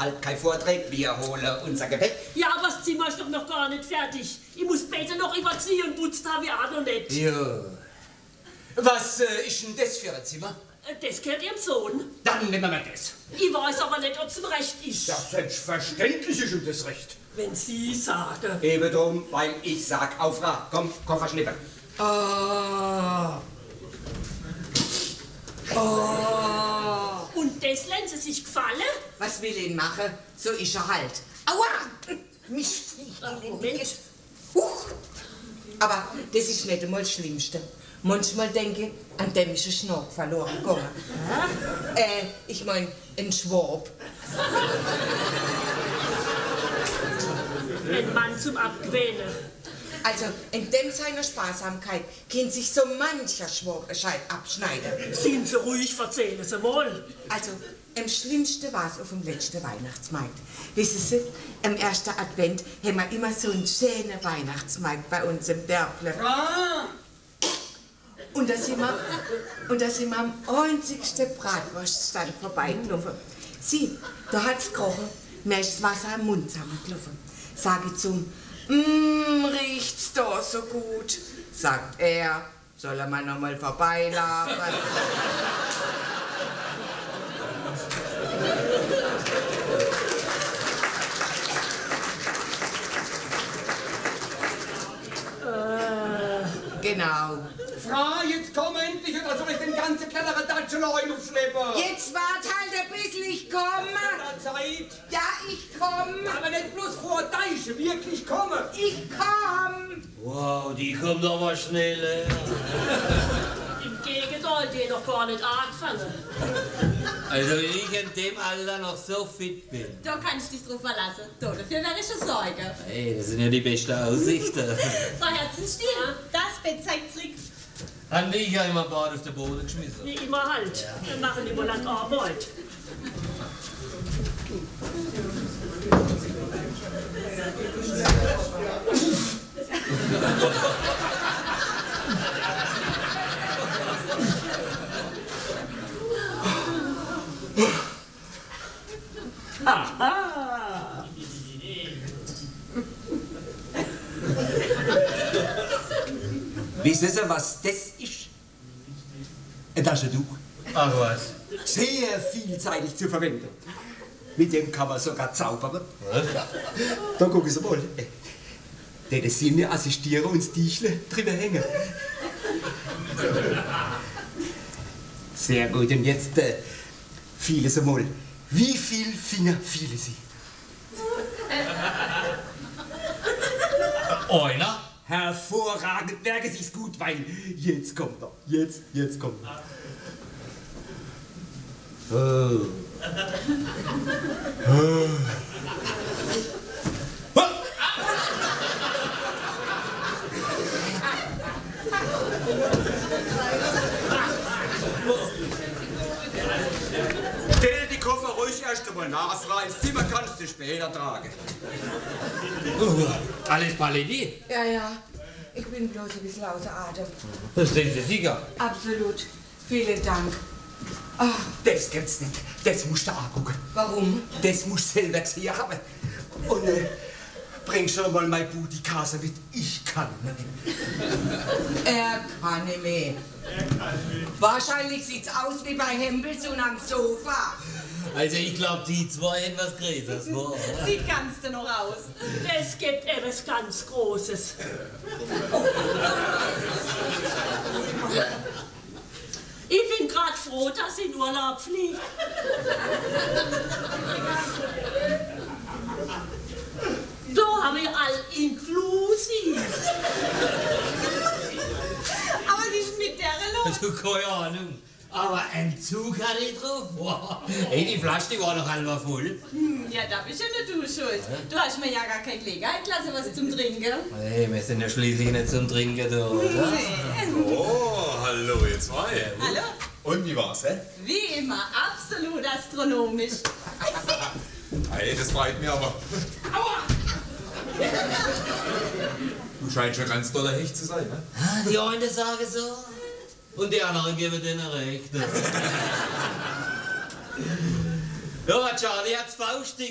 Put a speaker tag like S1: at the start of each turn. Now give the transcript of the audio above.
S1: halt kein Vortrag, wir holen unser Gepäck.
S2: Ja, aber das Zimmer ist doch noch gar nicht fertig. Ich muss später noch überziehen und putzt habe ich auch noch nicht.
S1: Ja. Was ist denn das für ein Zimmer?
S2: Das gehört Ihrem Sohn.
S1: Dann nehmen wir das.
S2: Ich weiß aber nicht, ob es ihm recht ist.
S1: Ja, selbstverständlich ist ihm das recht.
S2: Wenn Sie sagen.
S1: Eben drum, weil ich sag, Aufra, komm, Koffer schnippen.
S2: Und das lassen Sie sich gefallen?
S3: Was will ihn machen? So ist er halt. Aua! Mist!
S2: Moment.
S3: Huch! Aber das ist nicht einmal das Schlimmste. Manchmal denke ich, an dem ist ein Schnack verloren gegangen. Ich mein, ein Schwab.
S2: Ein Mann zum Abgewöhnen.
S3: Also, in dem seiner Sparsamkeit kann sich so mancher Schwab abschneiden.
S2: Sind Sie ruhig, erzählen Sie mal.
S3: Also, am schlimmsten war es auf dem letzten Weihnachtsmarkt. Wissen Sie, am ersten Advent haben wir immer so einen schönen Weihnachtsmarkt bei uns im Dörfle. Und da sind wir am einzigsten Bratwurststand vorbeigelaufen. Sieh, da hat's gekrochen, mir ist das Wasser am Mund zusammengelaufen. Sag ich zum, riecht's da so gut? Sagt er, soll er mal noch mal vorbeilaufen? Genau.
S1: Frau, jetzt komm endlich, oder soll ich den ganzen kleineren Datschen noch aufschleppen?
S3: Jetzt wart halt ein bisschen, ich komme.
S1: Zeit.
S3: Ja, ich komme.
S1: Aber nicht bloß vor Deiche, wirklich komme.
S3: Ich komm.
S4: Wow, die kommt aber schneller.
S2: Im Gegenteil, die noch gar nicht angefangen.
S4: Also wenn ich in dem Alter noch so fit bin.
S5: Da kann ich dich drauf verlassen. Da, dafür wäre ich schon Sorge.
S4: Hey, das sind ja die besten Aussichten.
S5: Frau Herzenstiel, das Bett zeigt zurück.
S4: Haben ich ja immer Bad auf den Boden geschmissen.
S2: Wie immer halt. Wir machen immer lang Arbeit. Aha!
S1: Wissen Sie, was das ist? Ein Taschentuch.
S4: Ach was.
S1: Sehr vielseitig zu verwenden. Mit dem kann man sogar zaubern.
S4: Was?
S1: Da gucken Sie mal. Die Sinne assistieren und das Tischle drüber hängen. Sehr gut, und jetzt fühlen Sie mal. Wie viele Finger fühlen Sie?
S4: Einer?
S1: Hervorragend, merken Sie es gut, weil jetzt kommt er. Jetzt kommt er. Oh. Oh. Stell die Koffer ruhig erst einmal nach rein. Das Zimmer kannst du später tragen.
S4: Alles Paletti?
S3: Ja, ja. Ich bin bloß ein bisschen außer Atem.
S4: Das sind Sie sicher.
S3: Absolut. Vielen Dank. Ach,
S1: Das gibt's nicht. Das musst du angucken.
S3: warum?
S1: Das musst du selber gesehen haben. Und bring schon mal mein Booty-Kase mit. Ich kann nicht.
S3: Er kann nicht mehr. Wahrscheinlich sieht's aus wie bei Hempelson am Sofa.
S4: Also ich glaube, die zwei etwas Größeres war.
S5: Sieht ganz noch aus.
S2: Es gibt etwas ganz Großes. Ich bin gerade froh, dass ich in Urlaub fliege. Da habe ich all inklusiv.
S5: Aber sie ist mit der los.
S4: Du, keine Ahnung. Aber ein Zug hatte ich drauf. Wow. Hey, die Flasche die war noch halber voll.
S5: Ja, da bist ja nicht du schuld. Du hast mir ja gar keine Gelegenheit gelassen, was zum Trinken.
S4: Hey, wir sind ja schließlich nicht zum Trinken da, oder?
S6: Oh, hallo, ihr zwei.
S5: Hallo?
S6: Und wie war's, hä?
S5: Wie immer, absolut astronomisch.
S6: Hey, das freut mich aber. Du scheinst schon ganz doller Hecht zu sein, ne?
S4: Ah, die einen sagen so und die anderen geben denen recht. Ja, Charlie hat's Faust.